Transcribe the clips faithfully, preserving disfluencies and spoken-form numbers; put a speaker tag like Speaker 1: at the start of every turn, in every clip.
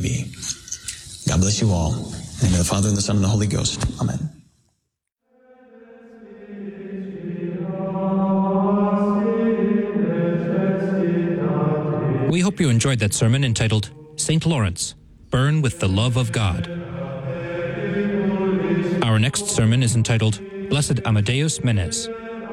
Speaker 1: be. God bless you all. In the name of the Father, and the Son, and the Holy Ghost. Amen.
Speaker 2: We hope you enjoyed that sermon entitled Saint Lawrence, Burn with the Love of God. Our next sermon is entitled Blessed Amadeus Menez.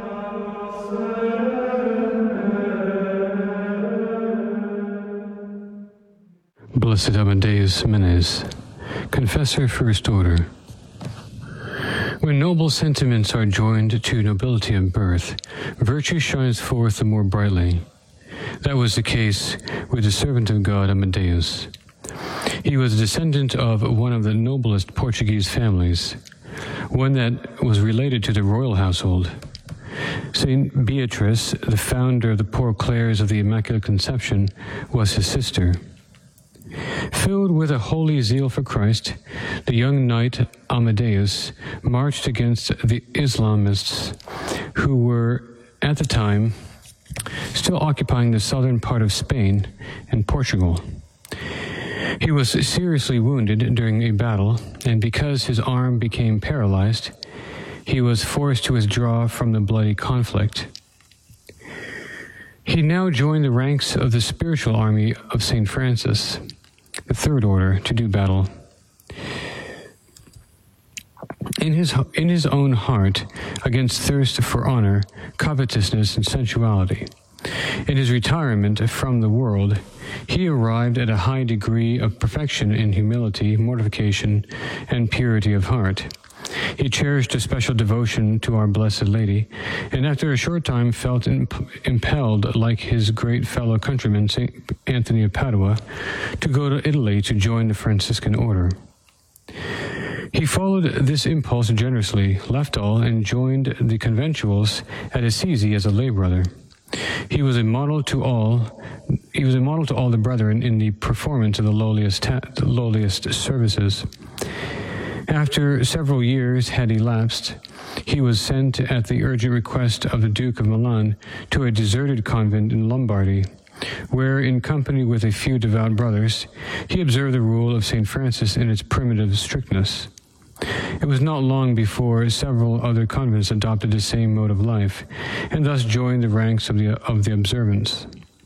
Speaker 3: Blessed Amadeus Menez, Confessor First Order. When noble sentiments are joined to nobility of birth, virtue shines forth the more brightly. That was the case with the servant of God Amadeus. He was a descendant of one of the noblest Portuguese families, one that was related to the royal household. Saint Beatrice, the founder of the Poor Clares of the Immaculate Conception, was his sister. Filled with a holy zeal for Christ, the young knight Amadeus marched against the Islamists who were, at the time, still occupying the southern part of Spain and Portugal. He was seriously wounded during a battle, and because his arm became paralyzed, he was forced to withdraw from the bloody conflict. He now joined the ranks of the spiritual army of Saint Francis, the Third Order, to do battle. In his, in his own heart, against thirst for honor, covetousness, and sensuality. In his retirement from the world, he arrived at a high degree of perfection in humility, mortification, and purity of heart. He cherished a special devotion to our Blessed Lady, and after a short time felt imp- impelled, like his great fellow countryman, Saint Anthony of Padua, to go to Italy to join the Franciscan order. He followed this impulse generously, left all, and joined the conventuals at Assisi as a lay brother. He was a model to all. He was a model to all the brethren in the performance of the lowliest, ta- the lowliest services. After several years had elapsed, he was sent at the urgent request of the Duke of Milan to a deserted convent in Lombardy, where, in company with a few devout brothers, he observed the rule of Saint Francis in its primitive strictness. It was not long before several other convents adopted the same mode of life, and thus joined the ranks of the of the observants.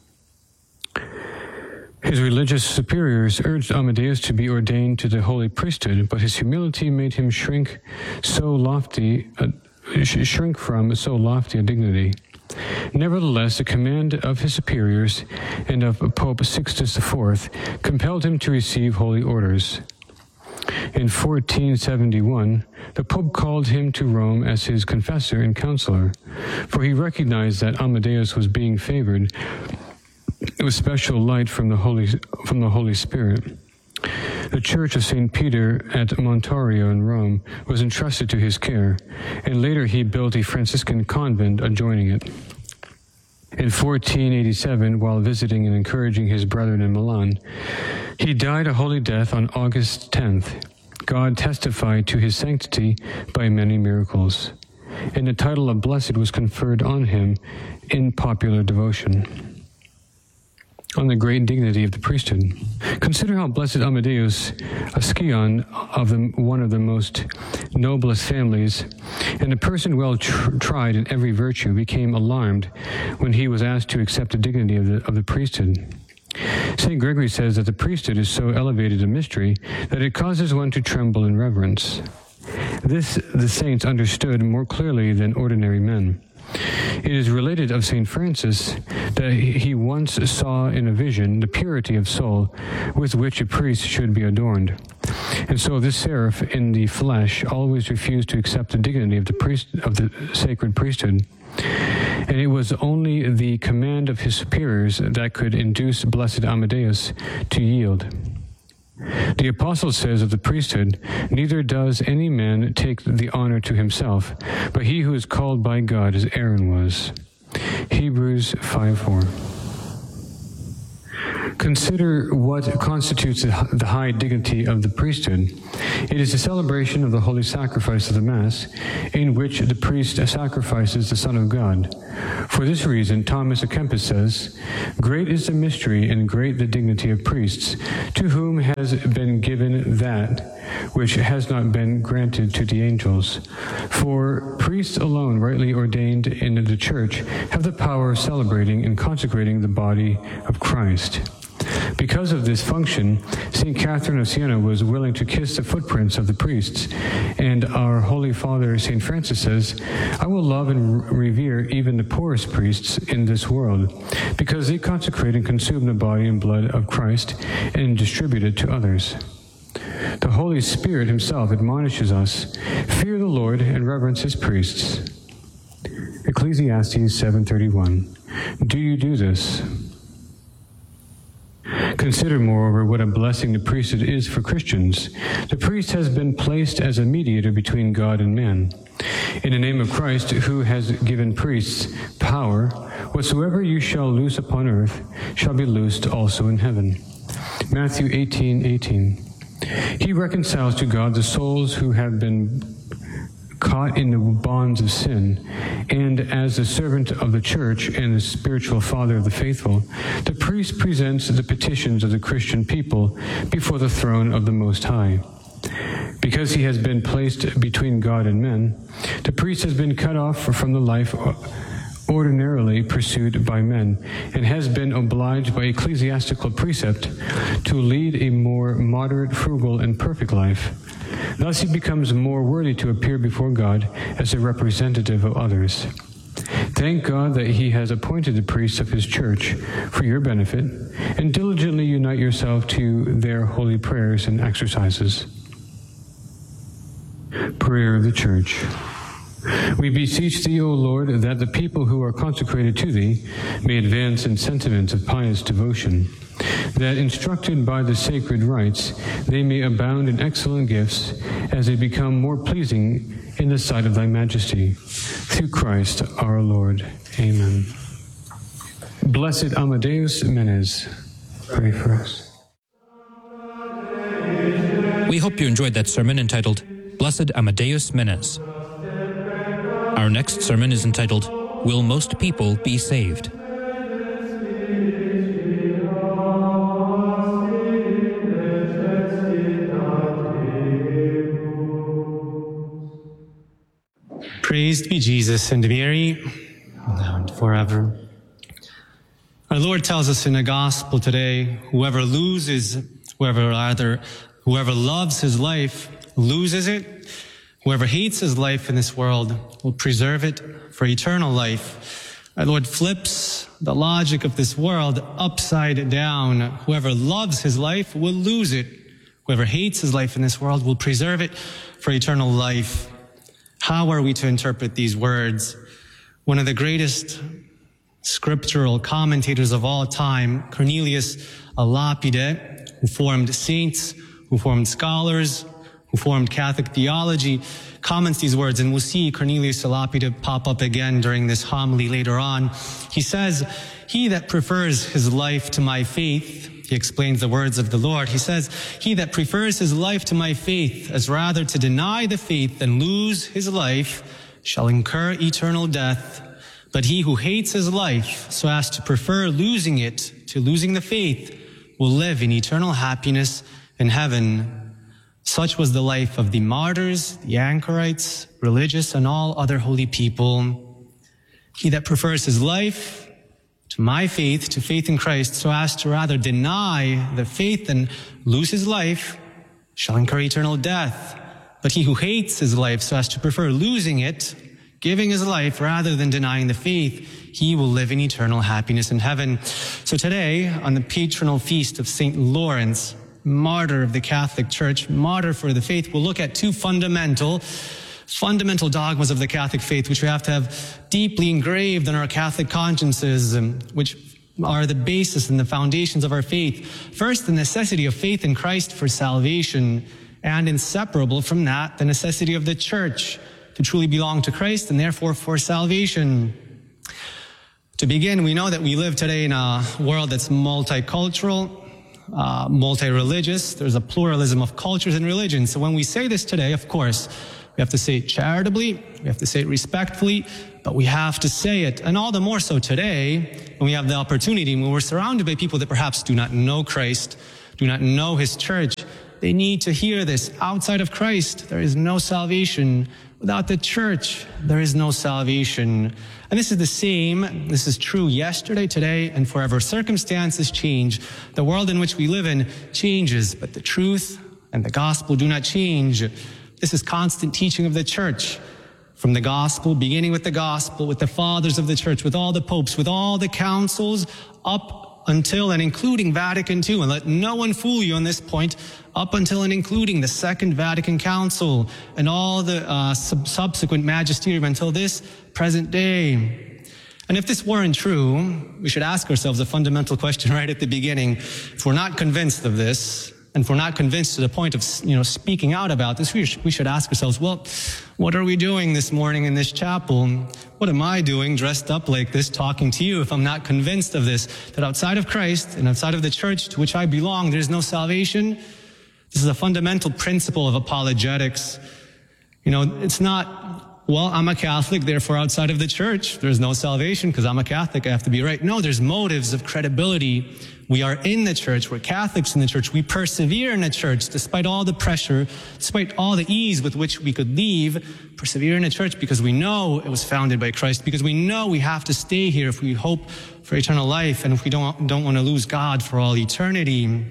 Speaker 3: His religious superiors urged Amadeus to be ordained to the holy priesthood, but his humility made him shrink so lofty, uh, shrink from so lofty a dignity. Nevertheless, the command of his superiors and of Pope Sixtus the Fourth compelled him to receive holy orders. In fourteen seventy-one, the Pope called him to Rome as his confessor and counselor, for he recognized that Amadeus was being favored with special light from the Holy from the Holy Spirit. The Church of Saint Peter at Montorio in Rome was entrusted to his care, and later he built a Franciscan convent adjoining it. In fourteen eighty-seven, while visiting and encouraging his brethren in Milan, he died a holy death on August tenth. God testified to his sanctity by many miracles, and the title of blessed was conferred on him in popular devotion. On the great dignity of the priesthood. Consider how blessed Amadeus, a scion of the, one of the most noblest families, and a person well tr- tried in every virtue, became alarmed when he was asked to accept the dignity of the, of the priesthood. Saint Gregory says that the priesthood is so elevated a mystery that it causes one to tremble in reverence. This the saints understood more clearly than ordinary men. It is related of Saint Francis that he once saw in a vision the purity of soul with which a priest should be adorned. And so this seraph in the flesh always refused to accept the dignity of the priest of the sacred priesthood. And it was only the command of his superiors that could induce blessed Amadeus to yield. The apostle says of the priesthood, neither does any man take the honor to himself, but he who is called by God as Aaron was. Hebrews five four. Consider what constitutes the high dignity of the priesthood. It is a celebration of the holy sacrifice of the Mass, in which the priest sacrifices the Son of God. For this reason, Thomas à Kempis says, "Great is the mystery and great the dignity of priests, to whom has been given that which has not been granted to the angels. For priests alone, rightly ordained in the Church, have the power of celebrating and consecrating the body of Christ." Because of this function, Saint Catherine of Siena was willing to kiss the footprints of the priests, and our Holy Father Saint Francis says, "I will love and revere even the poorest priests in this world, because they consecrate and consume the body and blood of Christ and distribute it to others." The Holy Spirit himself admonishes us, "Fear the Lord and reverence his priests." Ecclesiastes seven thirty-one. Do you do this? Consider, moreover, what a blessing the priesthood is for Christians. The priest has been placed as a mediator between God and man. In the name of Christ, who has given priests power, whatsoever you shall loose upon earth shall be loosed also in heaven. Matthew eighteen eighteen. He reconciles to God the souls who have been caught in the bonds of sin, and as the servant of the Church and the spiritual father of the faithful, the priest presents the petitions of the Christian people before the throne of the Most High. Because he has been placed between God and men, the priest has been cut off from the life ordinarily pursued by men, and has been obliged by ecclesiastical precept to lead a more moderate, frugal, and perfect life. Thus he becomes more worthy to appear before God as a representative of others. Thank God that he has appointed the priests of his Church for your benefit, and diligently unite yourself to their holy prayers and exercises. Prayer of the Church. We beseech thee, O Lord, that the people who are consecrated to thee may advance in sentiments of pious devotion, that, instructed by the sacred rites, they may abound in excellent gifts as they become more pleasing in the sight of thy majesty. Through Christ our Lord. Amen. Blessed Amadeus Menez, pray for us.
Speaker 2: We hope you enjoyed that sermon entitled, Blessed Amadeus Menez. Our next sermon is entitled, Will Most People Be Saved?
Speaker 4: Praised be Jesus and Mary, now and forever. Our Lord tells us in the gospel today, whoever loses, whoever rather, whoever loves his life loses it. Whoever hates his life in this world will preserve it for eternal life. Our Lord flips the logic of this world upside down. Whoever loves his life will lose it. Whoever hates his life in this world will preserve it for eternal life. How are we to interpret these words? One of the greatest scriptural commentators of all time, Cornelius a Lapide, who formed saints, who formed scholars, who formed Catholic theology, comments these words, and we'll see Cornelius a Lapide pop up again during this homily later on. He says, he that prefers his life to my faith, he explains the words of the Lord. He says, he that prefers his life to my faith, as rather to deny the faith than lose his life, shall incur eternal death. But he who hates his life, so as to prefer losing it to losing the faith, will live in eternal happiness in heaven. Such was the life of the martyrs, the anchorites, religious, and all other holy people. He that prefers his life to my faith, to faith in Christ, so as to rather deny the faith than lose his life, shall incur eternal death. But he who hates his life, so as to prefer losing it, giving his life rather than denying the faith, he will live in eternal happiness in heaven. So today, on the patronal feast of Saint Lawrence, martyr of the Catholic Church, martyr for the faith, we'll look at two fundamental, fundamental dogmas of the Catholic faith, which we have to have deeply engraved in our Catholic consciences, um, which are the basis and the foundations of our faith. First, the necessity of faith in Christ for salvation, and inseparable from that, the necessity of the Church to truly belong to Christ and therefore for salvation. To begin, we know that we live today in a world that's multicultural, uh, multi-religious. There's a pluralism of cultures and religions. So when we say this today, of course, we have to say it charitably, we have to say it respectfully, but we have to say it, and all the more so today, when we have the opportunity, when we're surrounded by people that perhaps do not know Christ, do not know his church. They need to hear this. Outside of Christ, there is no salvation. Without the church, there is no salvation. And this is the same. This is true yesterday, today, and forever. Circumstances change. The world in which we live in changes, but the truth and the gospel do not change. This is constant teaching of the church. From the gospel, beginning with the gospel, with the fathers of the church, with all the popes, with all the councils, up until and including Vatican Two, and let no one fool you on this point, up until and including the Second Vatican Council and all the uh, sub- subsequent magisterium until this present day. And if this weren't true, we should ask ourselves a fundamental question right at the beginning. If we're not convinced of this, and if we're not convinced to the point of, you know, speaking out about this, we, sh- we should ask ourselves, well, what are we doing this morning in this chapel? What am I doing dressed up like this, talking to you, if I'm not convinced of this, that outside of Christ and outside of the church to which I belong, there's no salvation? This is a fundamental principle of apologetics. You know, it's not, well, I'm a Catholic, therefore outside of the church, there's no salvation because I'm a Catholic, I have to be right. No, there's motives of credibility. We are in the church. We're Catholics in the church. We persevere in the church despite all the pressure, despite all the ease with which we could leave, persevere in the church because we know it was founded by Christ, because we know we have to stay here if we hope for eternal life and if we don't, don't want to lose God for all eternity.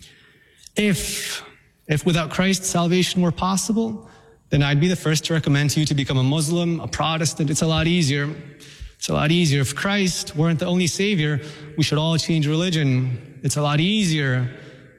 Speaker 4: If, if without Christ salvation were possible, then I'd be the first to recommend to you to become a Muslim, a Protestant. It's a lot easier. It's a lot easier. If Christ weren't the only Savior, we should all change religion. It's a lot easier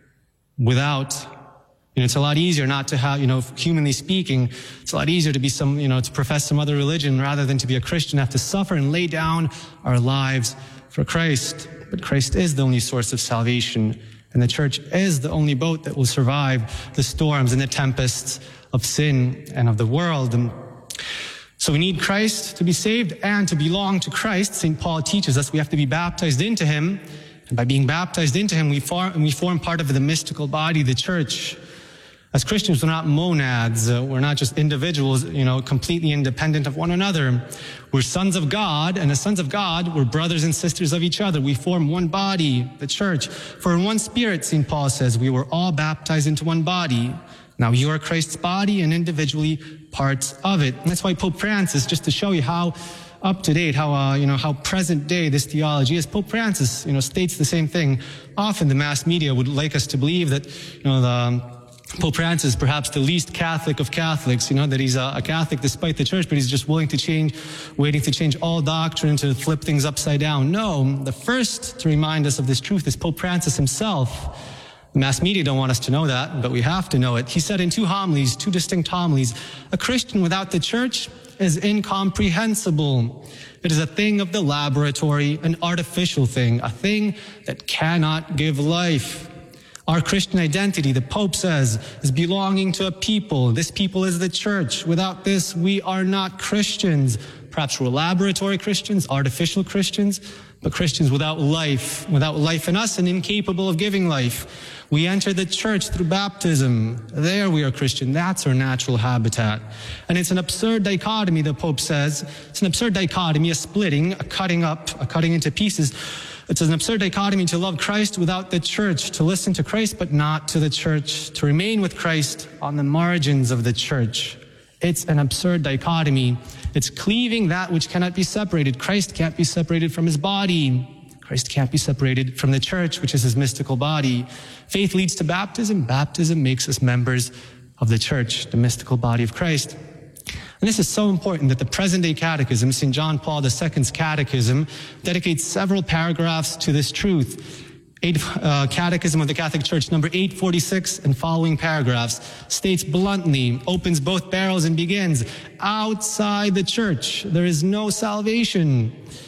Speaker 4: without, you know, it's a lot easier not to have, you know, humanly speaking, it's a lot easier to be some, you know, to profess some other religion rather than to be a Christian, have to suffer and lay down our lives for Christ. But Christ is the only source of salvation, and the church is the only boat that will survive the storms and the tempests of sin and of the world. And so we need Christ to be saved and to belong to Christ. Saint Paul teaches us we have to be baptized into him. And by being baptized into him, we form, we form part of the mystical body, the church. As Christians, we're not monads. Uh, we're not just individuals, you know, completely independent of one another. We're sons of God, and as sons of God, we're brothers and sisters of each other. We form one body, the church. For in one spirit, Saint Paul says, we were all baptized into one body. Now you are Christ's body and individually parts of it. And that's why Pope Francis, just to show you how up to date, how, uh, you know, how present day this theology is, Pope Francis, you know, states the same thing. Often the mass media would like us to believe that, you know, the Pope Francis is perhaps the least Catholic of Catholics, you know, that he's a, a Catholic despite the church, but he's just willing to change, waiting to change all doctrine, to flip things upside down. No, the first to remind us of this truth is Pope Francis himself. The mass media don't want us to know that, but we have to know it. He said in two homilies, two distinct homilies, a Christian without the church is incomprehensible. It is a thing of the laboratory, an artificial thing, a thing that cannot give life. Our Christian identity, the Pope says, is belonging to a people. This people is the church. Without this, we are not Christians. Perhaps we're laboratory Christians, artificial Christians, but Christians without life, without life in us and incapable of giving life. We enter the church through baptism. There we are Christian. That's our natural habitat. And it's an absurd dichotomy, the Pope says. It's an absurd dichotomy, a splitting, a cutting up, a cutting into pieces. It's an absurd dichotomy to love Christ without the church, to listen to Christ but not to the church, to remain with Christ on the margins of the church. It's an absurd dichotomy. It's cleaving that which cannot be separated. Christ can't be separated from his body. Christ can't be separated from the church, which is his mystical body. Faith leads to baptism. Baptism makes us members of the church, the mystical body of Christ. And this is so important that the present-day catechism, Saint John Paul the Second's catechism, dedicates several paragraphs to this truth. Eight, uh, Catechism of the Catholic Church, number eight forty-six and following paragraphs, states bluntly, opens both barrels and begins, outside the church, there is no salvation.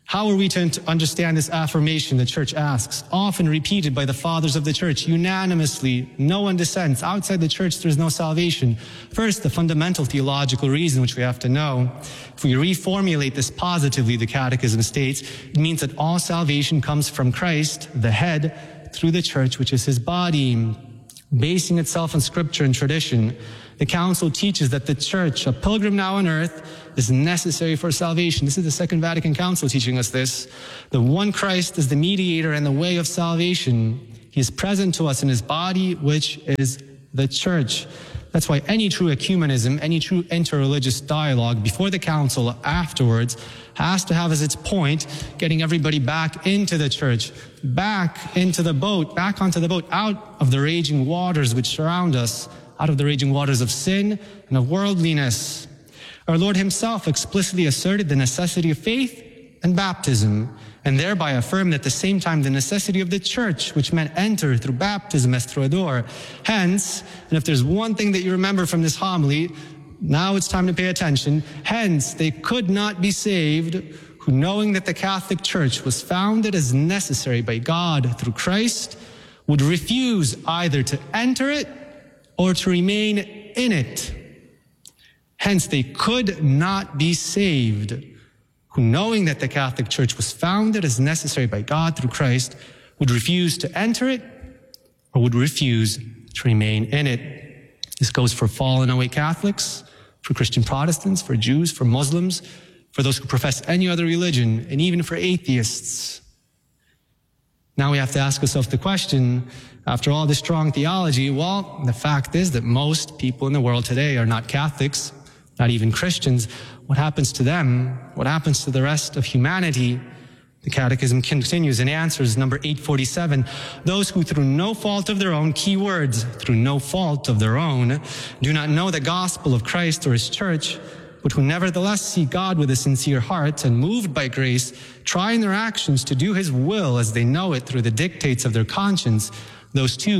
Speaker 4: How are we to understand this affirmation the church asks, often repeated by the fathers of the church, unanimously, no one dissents. Outside the church, there's no salvation. First, the fundamental theological reason which we have to know. If we reformulate this positively, the Catechism states, it means that all salvation comes from Christ, the head, through the church, which is his body. Basing itself on scripture and tradition, the Council teaches that the church, a pilgrim now on earth, is necessary for salvation. This is the Second Vatican Council teaching us this. The one Christ is the mediator and the way of salvation. He is present to us in his body, which is the church. That's why any true ecumenism, any true interreligious dialogue before the Council, afterwards, has to have as its point getting everybody back into the church, back into the boat, back onto the boat, out of the raging waters which surround us, out of the raging waters of sin and of worldliness. Our Lord himself explicitly asserted the necessity of faith and baptism, and thereby affirmed at the same time the necessity of the church, which meant enter through baptism as through a door. Hence, and if there's one thing that you remember from this homily, now it's time to pay attention. Hence, they could not be saved who, knowing that the Catholic Church was founded as necessary by God through Christ, would refuse either to enter it or to remain in it. Hence, they could not be saved who, knowing that the Catholic Church was founded as necessary by God through Christ, would refuse to enter it or would refuse to remain in it. This goes for fallen away Catholics, for Christian Protestants, for Jews, for Muslims, for those who profess any other religion, and even for atheists. Now we have to ask ourselves the question, after all this strong theology, well, the fact is that most people in the world today are not Catholics, not even Christians. What happens to them? What happens to the rest of humanity? The Catechism continues and answers number eight forty-seven. Those who through no fault of their own, key words, through no fault of their own, do not know the gospel of Christ or his church, but who nevertheless seek God with a sincere heart and moved by grace, try in their actions to do his will as they know it through the dictates of their conscience, those too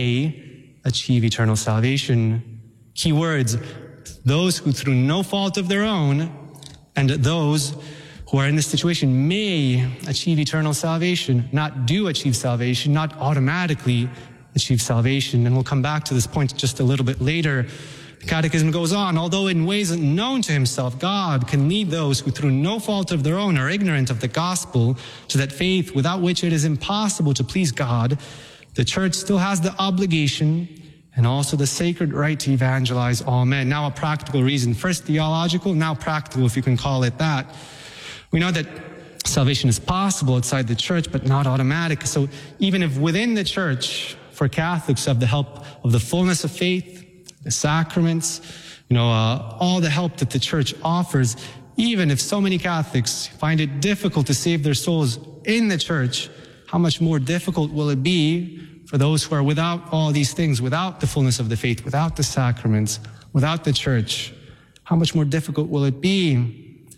Speaker 4: may achieve eternal salvation. Key words, those who through no fault of their own, and those who are in this situation may achieve eternal salvation, not do achieve salvation, not automatically achieve salvation. And we'll come back to this point just a little bit later. The Catechism goes on, although in ways unknown to himself, God can lead those who through no fault of their own are ignorant of the gospel to that faith without which it is impossible to please God. The church still has the obligation and also the sacred right to evangelize all men. Now a practical reason, first theological, now practical, if you can call it that. We know that salvation is possible outside the church, but not automatic. So even if within the church, for Catholics, have the help of the fullness of faith, the sacraments, you know, uh, all the help that the church offers, even if so many Catholics find it difficult to save their souls in the church, how much more difficult will it be for those who are without all these things, without the fullness of the faith, without the sacraments, without the church? How much more difficult will it be?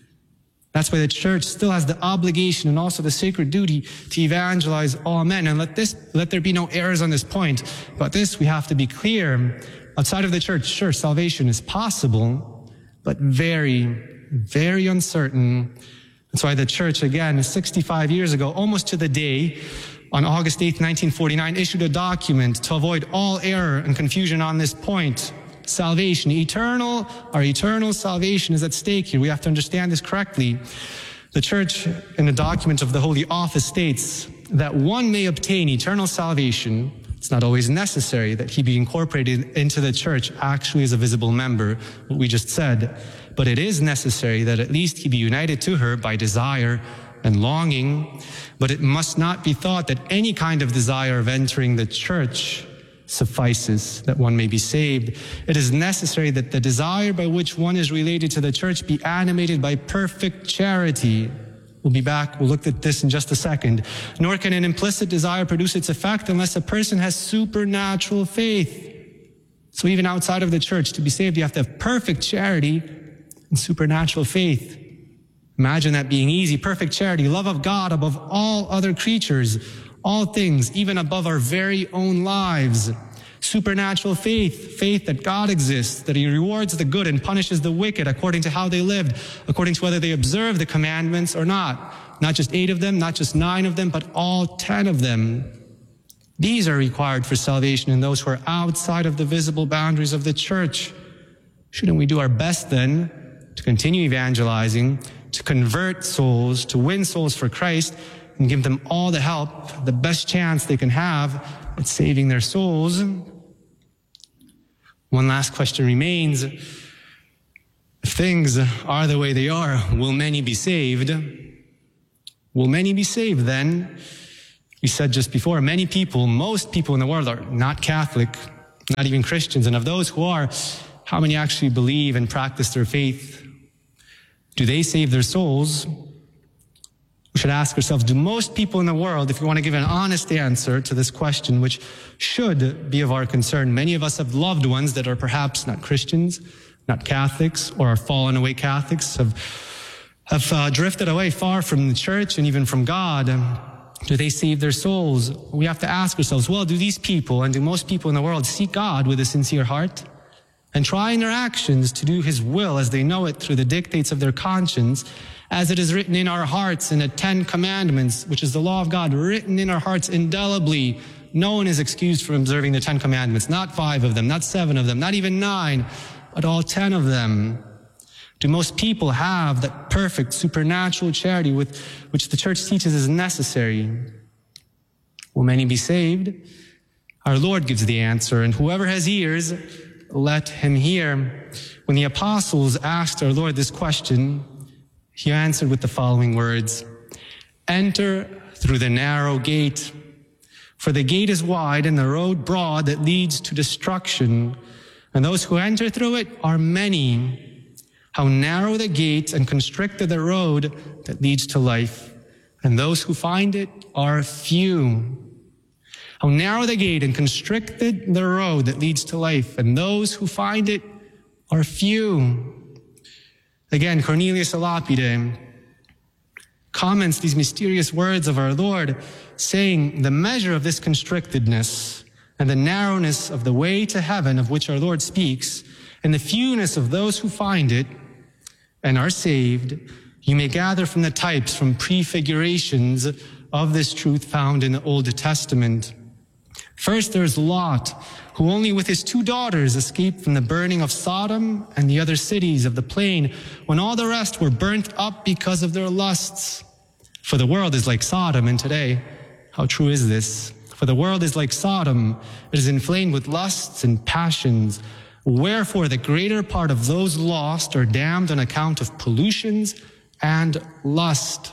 Speaker 4: That's why the church still has the obligation and also the sacred duty to evangelize all men. And let this, let there be no errors on this point. But this, we have to be clear. Outside of the church, sure, salvation is possible, but very, very uncertain. That's why the church, again, sixty-five years ago, almost to the day, on August eighth, nineteen forty-nine, issued a document to avoid all error and confusion on this point. Salvation, eternal, our eternal salvation is at stake here. We have to understand this correctly. The church, in the document of the Holy Office, states that one may obtain eternal salvation. It's not always necessary that he be incorporated into the church actually as a visible member, what we just said. But it is necessary that at least he be united to her by desire and longing. But it must not be thought that any kind of desire of entering the church suffices that one may be saved. It is necessary that the desire by which one is related to the church be animated by perfect charity. We'll be back, we'll look at this in just a second. Nor can an implicit desire produce its effect unless a person has supernatural faith. So even outside of the church, to be saved, you have to have perfect charity and supernatural faith. Imagine that being easy. Perfect charity, love of God above all other creatures, all things, even above our very own lives. Supernatural faith, faith that God exists, that he rewards the good and punishes the wicked according to how they lived, according to whether they observe the commandments or not. not just eight of them, not just nine of them, but all ten of them. These are required for salvation in those who are outside of the visible boundaries of the church. Shouldn't we do our best then to continue evangelizing, to convert souls, to win souls for Christ, and give them all the help, the best chance they can have at saving their souls? One last question remains. If things are the way they are, will many be saved? Will many be saved then? We said just before, many people, most people in the world are not Catholic, not even Christians. And of those who are, how many actually believe and practice their faith? Do they save their souls? We should ask ourselves, do most people in the world, if you want to give an honest answer to this question, which should be of our concern, many of us have loved ones that are perhaps not Christians, not Catholics, or are fallen away Catholics, have, have uh, drifted away far from the church and even from God. Do they save their souls? We have to ask ourselves, well, do these people and do most people in the world seek God with a sincere heart and try in their actions to do his will as they know it through the dictates of their conscience, as it is written in our hearts in the Ten Commandments, which is the law of God written in our hearts indelibly? No one is excused from observing the Ten Commandments, not five of them, not seven of them, not even nine, but all ten of them. Do most people have that perfect supernatural charity with which the church teaches is necessary? Will many be saved? Our Lord gives the answer, and whoever has ears, let him hear. When the apostles asked our Lord this question, he answered with the following words: enter through the narrow gate, for the gate is wide and the road broad that leads to destruction, and those who enter through it are many. How narrow the gate and constricted the road that leads to life, and those who find it are few. How narrow the gate and constricted the road that leads to life, and those who find it are few. Again, Cornelius a Lapide comments these mysterious words of our Lord, saying the measure of this constrictedness and the narrowness of the way to heaven of which our Lord speaks, and the fewness of those who find it and are saved, you may gather from the types, from prefigurations of this truth found in the Old Testament. First, there's Lot, who only with his two daughters escaped from the burning of Sodom and the other cities of the plain, when all the rest were burnt up because of their lusts. For the world is like Sodom, and today, how true is this? For the world is like Sodom, it is inflamed with lusts and passions. Wherefore, the greater part of those lost are damned on account of pollutions and lust.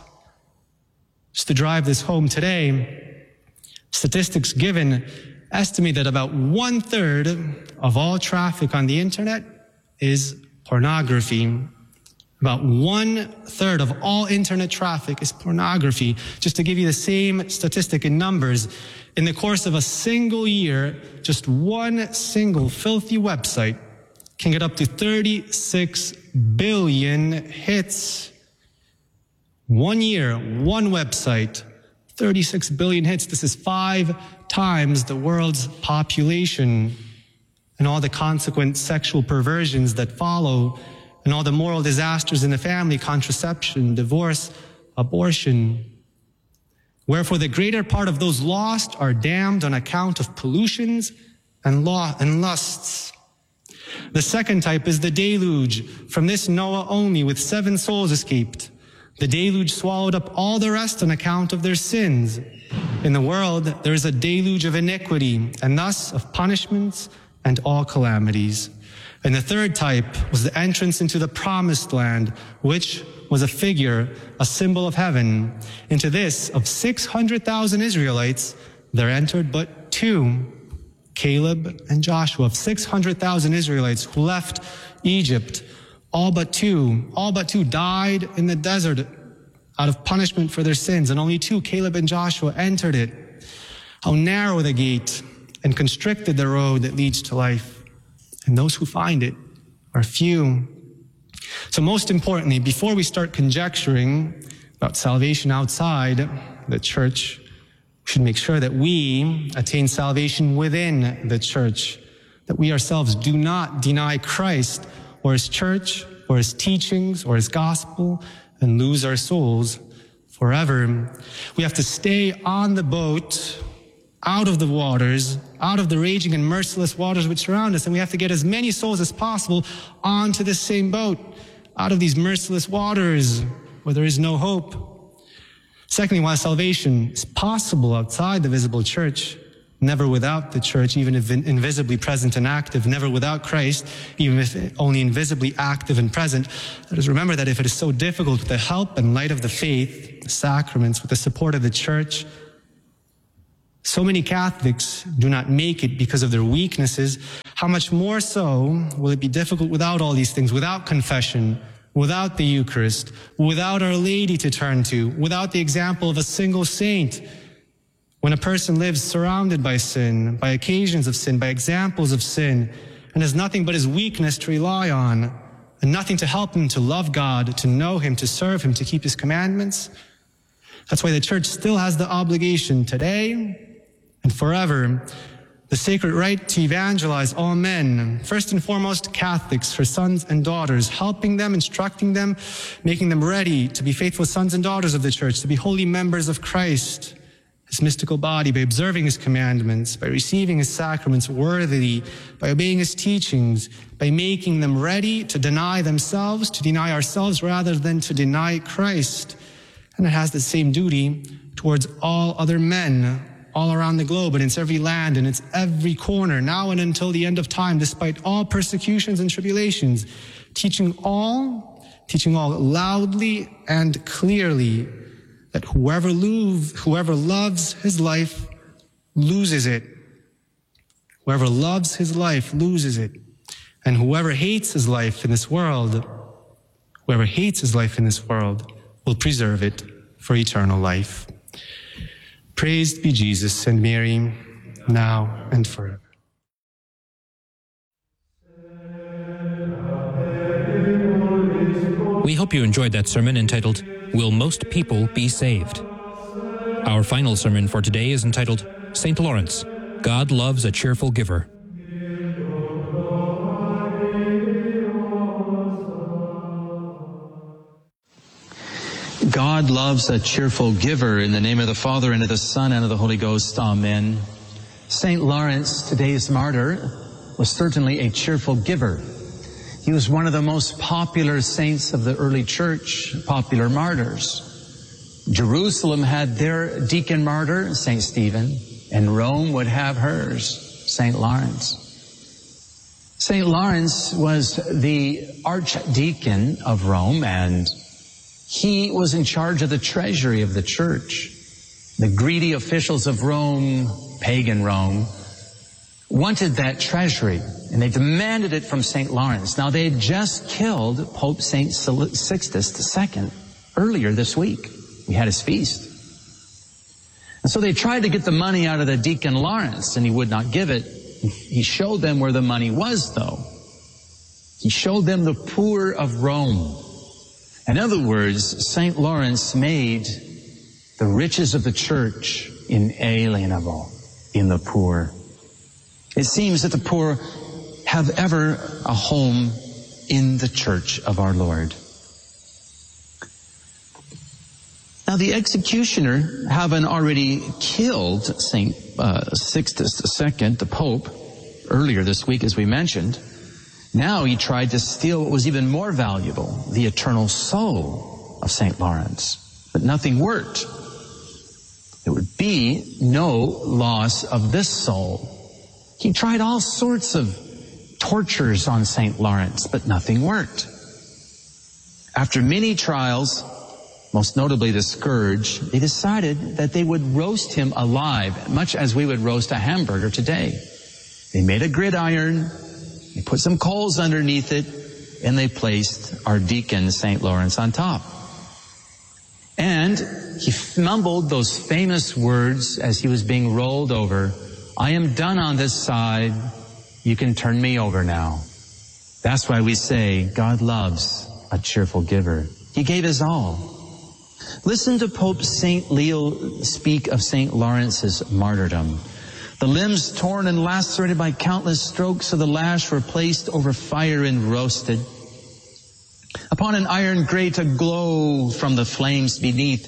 Speaker 4: Just to drive this home today, statistics given estimate that about one third of all traffic on the internet is pornography. About one third of all internet traffic is pornography. Just to give you the same statistic in numbers, in the course of a single year, just one single filthy website can get up to thirty-six billion hits. One year, one website, thirty-six billion hits. This is five times the world's population, and all the consequent sexual perversions that follow, and all the moral disasters in the family, contraception, divorce, abortion. Wherefore, the greater part of those lost are damned on account of pollutions and law and lusts. The second type is the deluge. From this Noah only with seven souls escaped. The deluge swallowed up all the rest on account of their sins. In the world, there is a deluge of iniquity, and thus of punishments and all calamities. And the third type was the entrance into the promised land, which was a figure, a symbol of heaven. Into this, of six hundred thousand Israelites, there entered but two, Caleb and Joshua. Of six hundred thousand Israelites who left Egypt, all but two, all but two died in the desert out of punishment for their sins, and only two, Caleb and Joshua, entered it. How narrow the gate and constricted the road that leads to life, and those who find it are few. So most importantly, before we start conjecturing about salvation outside the church, we should make sure that we attain salvation within the church, that we ourselves do not deny Christ or his church or his teachings or his gospel and lose our souls forever. We have to stay on the boat, out of the waters, out of the raging and merciless waters which surround us, and we have to get as many souls as possible onto the same boat, out of these merciless waters where there is no hope. Secondly, while salvation is possible outside the visible church, never without the church, even if invisibly present and active, never without Christ, even if only invisibly active and present, let us remember that if it is so difficult with the help and light of the faith, the sacraments, with the support of the church, so many Catholics do not make it because of their weaknesses, how much more so will it be difficult without all these things, without confession, without the Eucharist, without Our Lady to turn to, without the example of a single saint. When a person lives surrounded by sin, by occasions of sin, by examples of sin, and has nothing but his weakness to rely on, and nothing to help him to love God, to know Him, to serve Him, to keep His commandments, that's why the church still has the obligation today and forever, the sacred right to evangelize all men, first and foremost Catholics, her sons and daughters, helping them, instructing them, making them ready to be faithful sons and daughters of the church, to be holy members of Christ, His mystical body, by observing His commandments, by receiving His sacraments worthily, by obeying His teachings, by making them ready to deny themselves, to deny ourselves rather than to deny Christ. And it has the same duty towards all other men, all around the globe, and it's every land, and it's every corner, now and until the end of time, despite all persecutions and tribulations, teaching all, teaching all loudly and clearly that whoever, lose, whoever loves his life loses it. Whoever loves his life loses it. And whoever hates his life in this world, whoever hates his life in this world will preserve it for eternal life. Praised be Jesus and Mary, now and forever.
Speaker 2: We hope you enjoyed that sermon entitled, Will Most People Be Saved? Our final sermon for today is entitled, Saint Lawrence, God Loves a Cheerful Giver.
Speaker 5: God loves a cheerful giver. In the name of the Father, and of the Son, and of the Holy Ghost. Amen. Saint Lawrence, today's martyr, was certainly a cheerful giver. He was one of the most popular saints of the early church, popular martyrs. Jerusalem had their deacon martyr, Saint Stephen, and Rome would have hers, Saint Lawrence. Saint Lawrence was the archdeacon of Rome, and he was in charge of the treasury of the church. The greedy officials of Rome, pagan Rome, wanted that treasury, and they demanded it from Saint Lawrence. Now, they had just killed Pope Saint Sixtus the Second earlier this week. We had his feast. And so they tried to get the money out of the deacon Lawrence, and he would not give it. He showed them where the money was, though. He showed them the poor of Rome. In other words, Saint Lawrence made the riches of the church inalienable in the poor. It seems that the poor have ever a home in the church of our Lord. Now, the executioner, having already killed Saint uh, Sixtus the Second, the Pope, earlier this week, as we mentioned, now he tried to steal what was even more valuable, the eternal soul of Saint Lawrence. But nothing worked. There would be no loss of this soul. He tried all sorts of tortures on Saint Lawrence, but nothing worked. After many trials, most notably the scourge, they decided that they would roast him alive, much as we would roast a hamburger today. They made a gridiron, they put some coals underneath it, and they placed our deacon, Saint Lawrence, on top. And he mumbled those famous words as he was being rolled over, I am done on this side, you can turn me over now. That's why we say God loves a cheerful giver. He gave his all. Listen to Pope Saint Leo speak of Saint Lawrence's martyrdom. The limbs torn and lacerated by countless strokes of the lash were placed over fire and roasted. Upon an iron grate aglow from the flames beneath,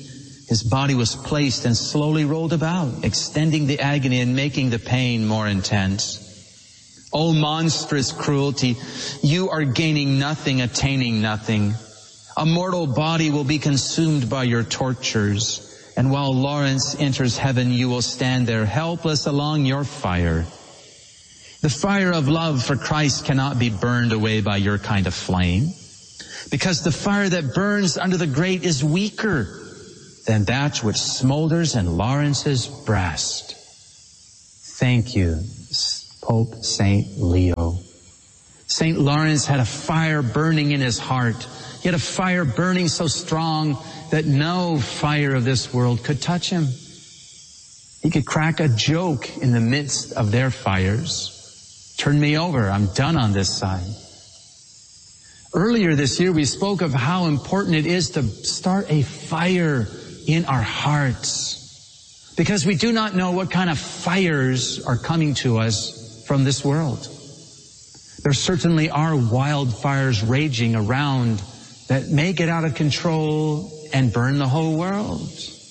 Speaker 5: His body was placed and slowly rolled about, extending the agony and making the pain more intense. O monstrous cruelty, you are gaining nothing, attaining nothing. A mortal body will be consumed by your tortures, and while Lawrence enters heaven, you will stand there helpless along your fire. The fire of love for Christ cannot be burned away by your kind of flame, because the fire that burns under the grate is weaker than that which smolders in Lawrence's breast. Thank you, Pope Saint Leo. Saint Lawrence had a fire burning in his heart. He had a fire burning so strong that no fire of this world could touch him. He could crack a joke in the midst of their fires. Turn me over, I'm done on this side. Earlier this year, we spoke of how important it is to start a fire in our hearts, because we do not know what kind of fires are coming to us from this world. There certainly are wildfires raging around that may get out of control and burn the whole world.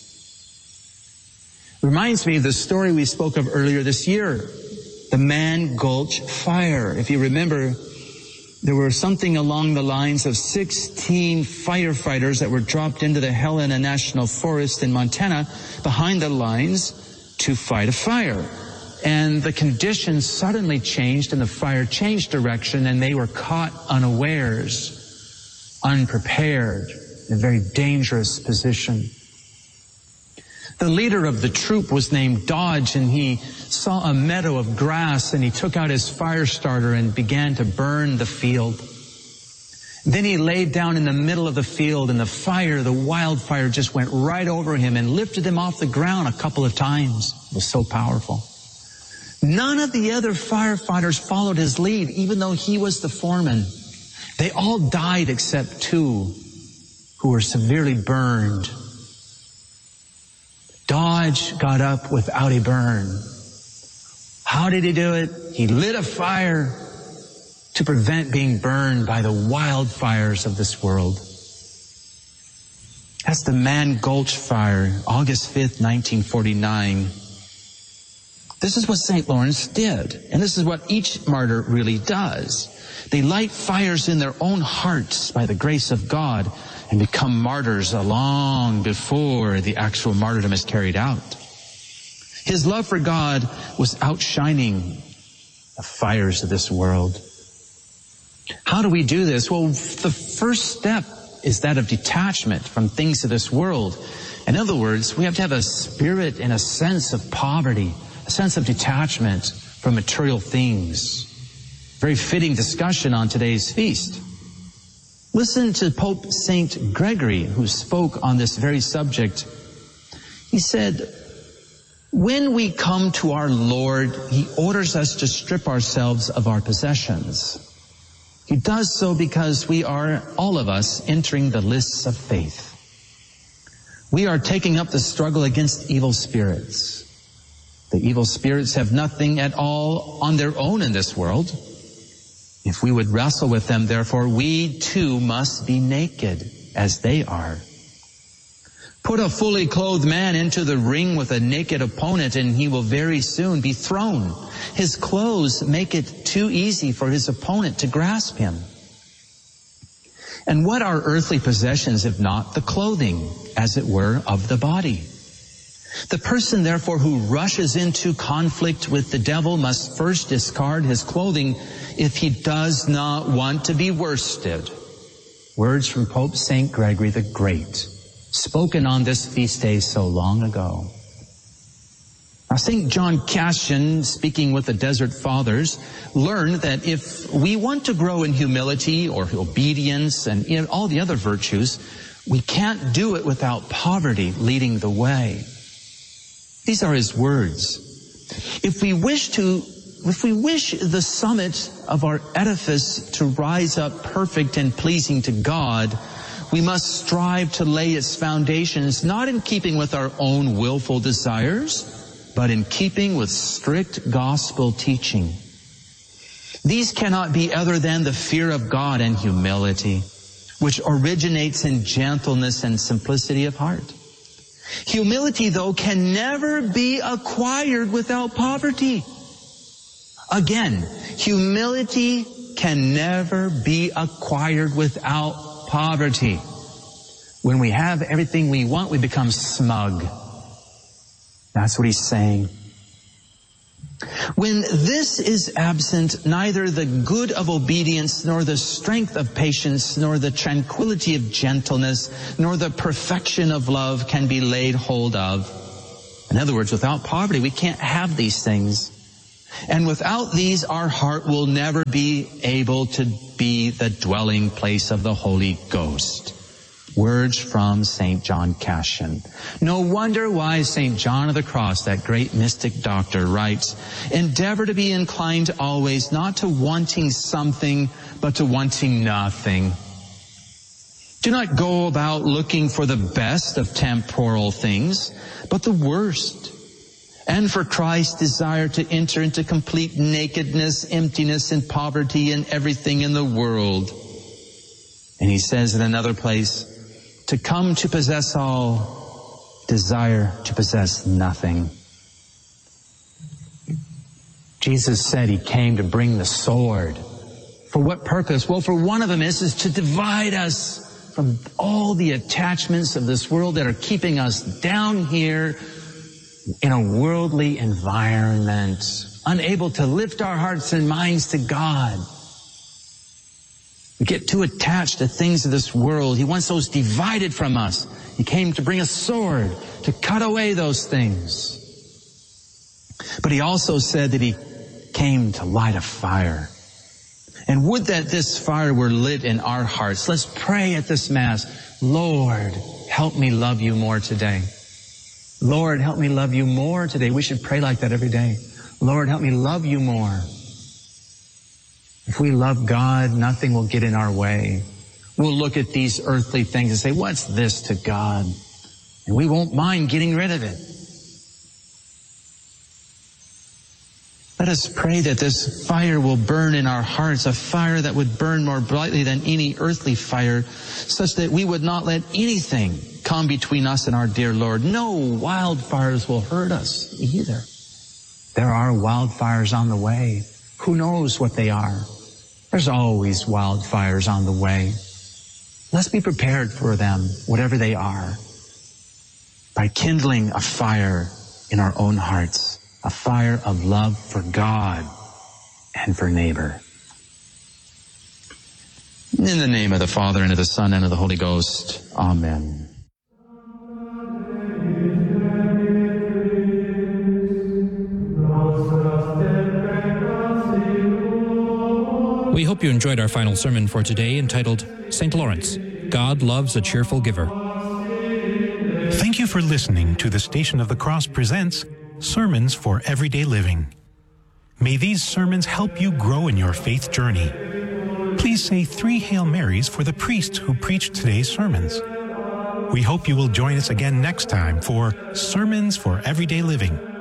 Speaker 5: Reminds me of the story we spoke of earlier this year, the Man Gulch fire. If you remember, there were something along the lines of sixteen firefighters that were dropped into the Helena National Forest in Montana behind the lines to fight a fire. And the conditions suddenly changed and the fire changed direction and they were caught unawares, unprepared, in a very dangerous position. The leader of the troop was named Dodge, and he saw a meadow of grass and he took out his fire starter and began to burn the field. Then he laid down in the middle of the field, and the fire, the wildfire, just went right over him and lifted him off the ground a couple of times. It was so powerful. None of the other firefighters followed his lead, even though he was the foreman. They all died except two who were severely burned. Dodge got up without a burn. How did he do it? He lit a fire to prevent being burned by the wildfires of this world. That's the Man Gulch fire, August fifth, nineteen forty-nine. This is what Saint Lawrence did, and this is what each martyr really does. They light fires in their own hearts by the grace of God and become martyrs long before the actual martyrdom is carried out. His love for God was outshining the fires of this world. How do we do this? Well, the first step is that of detachment from things of this world. In other words, we have to have a spirit and a sense of poverty, a sense of detachment from material things. Very fitting discussion on today's feast. Listen to Pope Saint Gregory, who spoke on this very subject. He said, when we come to our Lord, He orders us to strip ourselves of our possessions. He does so because we are, all of us, entering the lists of faith. We are taking up the struggle against evil spirits. The evil spirits have nothing at all on their own in this world. If we would wrestle with them, therefore, we too must be naked as they are. Put a fully clothed man into the ring with a naked opponent and he will very soon be thrown. His clothes make it too easy for his opponent to grasp him. And what are earthly possessions if not the clothing, as it were, of the body? The person, therefore, who rushes into conflict with the devil must first discard his clothing if he does not want to be worsted. Words from Pope Saint Gregory the Great, spoken on this feast day so long ago. Now, Saint John Cassian, speaking with the Desert Fathers, learned that if we want to grow in humility or obedience and in all the other virtues, we can't do it without poverty leading the way. These are his words. If we wish to, if we wish the summit of our edifice to rise up perfect and pleasing to God, we must strive to lay its foundations not in keeping with our own willful desires, but in keeping with strict gospel teaching. These cannot be other than the fear of God and humility, which originates in gentleness and simplicity of heart. Humility, though, can never be acquired without poverty. Again, humility can never be acquired without poverty. When we have everything we want, we become smug. That's what he's saying. When this is absent, neither the good of obedience, nor the strength of patience, nor the tranquility of gentleness, nor the perfection of love can be laid hold of. In other words, without poverty, we can't have these things. And without these, our heart will never be able to be the dwelling place of the Holy Ghost. Words from Saint John Cassian. No wonder why Saint John of the Cross, that great mystic doctor, writes, endeavor to be inclined always not to wanting something, but to wanting nothing. Do not go about looking for the best of temporal things, but the worst. And for Christ, desire to enter into complete nakedness, emptiness, and poverty in everything in the world. And he says in another place, to come to possess all, desire to possess nothing. Jesus said he came to bring the sword. For what purpose? Well, for one of them is, is to divide us from all the attachments of this world that are keeping us down here in a worldly environment, unable to lift our hearts and minds to God. We get too attached to things of this world. He wants those divided from us. He came to bring a sword to cut away those things. But he also said that he came to light a fire. And would that this fire were lit in our hearts. Let's pray at this Mass. Lord, help me love you more today. Lord, help me love you more today. We should pray like that every day. Lord, help me love you more. If we love God, nothing will get in our way. We'll look at these earthly things and say, what's this to God? And we won't mind getting rid of it. Let us pray that this fire will burn in our hearts, a fire that would burn more brightly than any earthly fire, such that we would not let anything come between us and our dear Lord. No wildfires will hurt us either. There are wildfires on the way. Who knows what they are? There's always wildfires on the way. Let's be prepared for them, whatever they are, by kindling a fire in our own hearts, a fire of love for God and for neighbor. In the name of the Father, and of the Son, and of the Holy Ghost. Amen.
Speaker 2: We hope you enjoyed our final sermon for today, entitled Saint Lawrence, God Loves a Cheerful Giver.
Speaker 6: Thank you for listening to the Station of the Cross presents Sermons for Everyday Living. May these sermons help you grow in your faith journey. Please say three Hail Marys for the priest who preached today's sermons. We hope you will join us again next time for Sermons for Everyday Living.